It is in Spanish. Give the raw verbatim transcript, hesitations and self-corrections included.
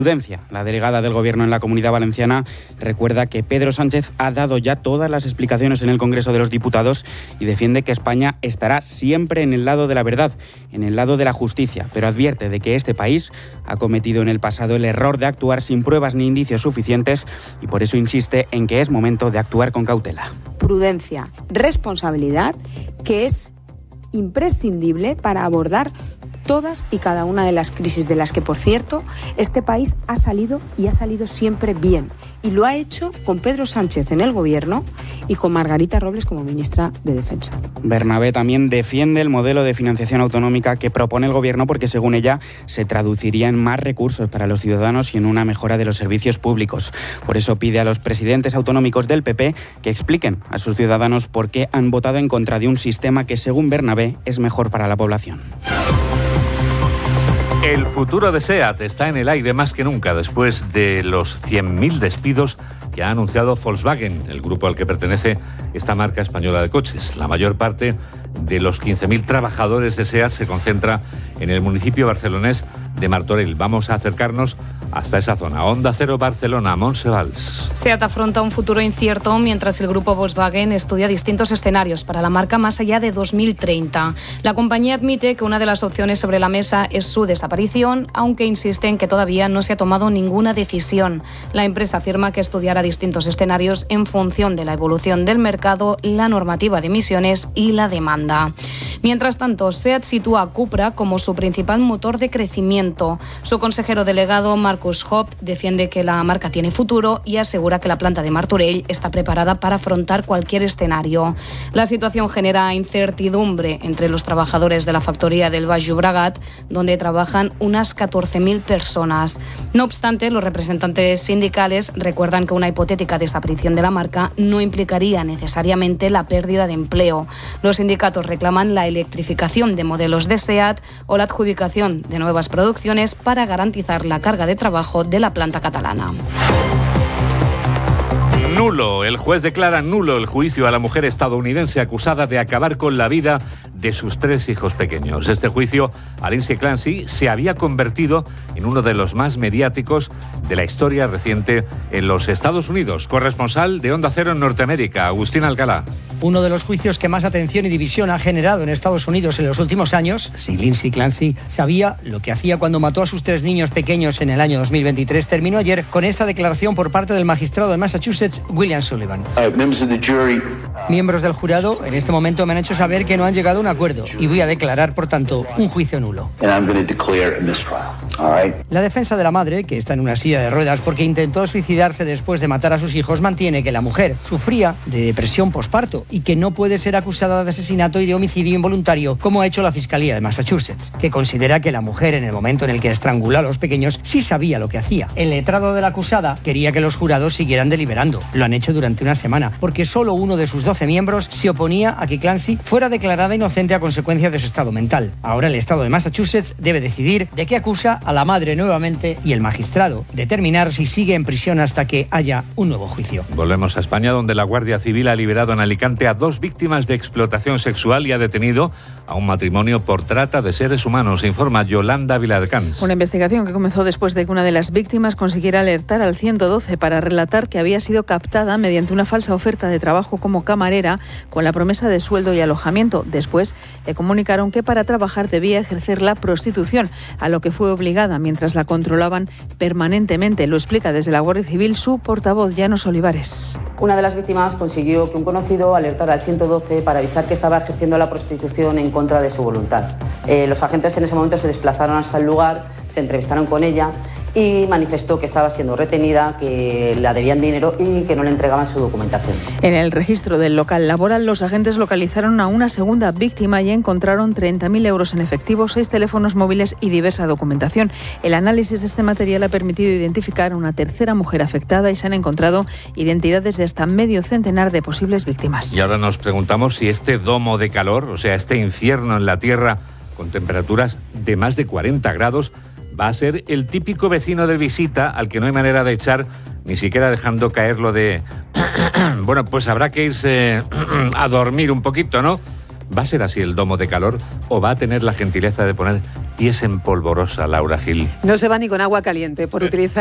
Prudencia. La delegada del Gobierno en la Comunidad Valenciana recuerda que Pedro Sánchez ha dado ya todas las explicaciones en el Congreso de los Diputados y defiende que España estará siempre en el lado de la verdad, en el lado de la justicia, pero advierte de que este país ha cometido en el pasado el error de actuar sin pruebas ni indicios suficientes y por eso insiste en que es momento de actuar con cautela. Prudencia, responsabilidad, que es imprescindible para abordar todas y cada una de las crisis de las que, por cierto, este país ha salido y ha salido siempre bien. Y lo ha hecho con Pedro Sánchez en el Gobierno y con Margarita Robles como ministra de Defensa. Bernabé también defiende el modelo de financiación autonómica que propone el Gobierno porque, según ella, se traduciría en más recursos para los ciudadanos y en una mejora de los servicios públicos. Por eso pide a los presidentes autonómicos del P P que expliquen a sus ciudadanos por qué han votado en contra de un sistema que, según Bernabé, es mejor para la población. El futuro de SEAT está en el aire más que nunca después de los cien mil despidos que ha anunciado Volkswagen, el grupo al que pertenece esta marca española de coches. La mayor parte de los quince mil trabajadores de SEAT se concentra en el municipio barcelonés de Martorell. Vamos a acercarnos hasta esa zona. Onda Cero Barcelona, Montse Valls. SEAT afronta un futuro incierto mientras el grupo Volkswagen estudia distintos escenarios para la marca más allá de dos mil treinta. La compañía admite que una de las opciones sobre la mesa es su desaparición, aunque insiste en que todavía no se ha tomado ninguna decisión. La empresa afirma que estudiará distintos escenarios en función de la evolución del mercado, la normativa de emisiones y la demanda. Mientras tanto, SEAT sitúa a Cupra como su principal motor de crecimiento. Su consejero delegado, Marcus Hopp, defiende que la marca tiene futuro y asegura que la planta de Martorell está preparada para afrontar cualquier escenario. La situación genera incertidumbre entre los trabajadores de la factoría del Baix Llobregat, donde trabajan unas catorce mil personas. No obstante, los representantes sindicales recuerdan que una hipotética desaparición de la marca no implicaría necesariamente la pérdida de empleo. Los sindicatos reclaman la electrificación de modelos de SEAT o la adjudicación de nuevas producciones para garantizar la carga de trabajo de la planta catalana. Nulo. El juez declara nulo el juicio a la mujer estadounidense acusada de acabar con la vida de sus tres hijos pequeños. Este juicio a Lindsay Clancy se había convertido en uno de los más mediáticos de la historia reciente en los Estados Unidos. Corresponsal de Onda Cero en Norteamérica, Agustín Alcalá. Uno de los juicios que más atención y división ha generado en Estados Unidos en los últimos años, si Lindsay Clancy sabía lo que hacía cuando mató a sus tres niños pequeños en el año dos mil veintitrés, terminó ayer con esta declaración por parte del magistrado de Massachusetts, William Sullivan. Miembros del jurado en este momento me han hecho saber que no han llegado a un acuerdo y voy a declarar, por tanto, un juicio nulo. La defensa de la madre, que está en una silla de ruedas porque intentó suicidarse después de matar a sus hijos, mantiene que la mujer sufría de depresión posparto y que no puede ser acusada de asesinato y de homicidio involuntario, como ha hecho la Fiscalía de Massachusetts, que considera que la mujer, en el momento en el que estranguló a los pequeños, sí sabía lo que hacía. El letrado de la acusada quería que los jurados siguieran deliberando. Lo han hecho durante una semana, porque solo uno de sus doce miembros se oponía a que Clancy fuera declarada inocente a consecuencia de su estado mental. Ahora el estado de Massachusetts debe decidir de qué acusa a la madre nuevamente y el magistrado determinar si sigue en prisión hasta que haya un nuevo juicio. Volvemos a España, donde la Guardia Civil ha liberado en Alicante a dos víctimas de explotación sexual y ha detenido a un matrimonio por trata de seres humanos, informa Yolanda Viladecans. Una investigación que comenzó después de que una de las víctimas consiguiera alertar al ciento doce para relatar que había sido captada mediante una falsa oferta de trabajo como camarera con la promesa de sueldo y alojamiento. Después le comunicaron que para trabajar debía ejercer la prostitución, a lo que fue obligada mientras la controlaban permanentemente. Lo explica desde la Guardia Civil su portavoz, Llanos Olivares. Una de las víctimas consiguió que un conocido alertara al ciento doce para avisar que estaba ejerciendo la prostitución en contra de su voluntad. Eh, los agentes en ese momento se desplazaron hasta el lugar, se entrevistaron con ella y manifestó que estaba siendo retenida, que la debían dinero y que no le entregaban su documentación. En el registro del local laboral, los agentes localizaron a una segunda víctima y encontraron treinta mil euros en efectivo, seis teléfonos móviles y diversa documentación. El análisis de este material ha permitido identificar a una tercera mujer afectada y se han encontrado identidades de hasta medio centenar de posibles víctimas. Y ahora nos preguntamos si este domo de calor, o sea, este infierno en la tierra con temperaturas de más de cuarenta grados, va a ser el típico vecino de visita al que no hay manera de echar, ni siquiera dejando caer lo de... bueno, pues habrá que irse a dormir un poquito, ¿no? ¿Va a ser así el domo de calor o va a tener la gentileza de poner pies en polvorosa, Laura Gil? No se va ni con agua caliente por utilizar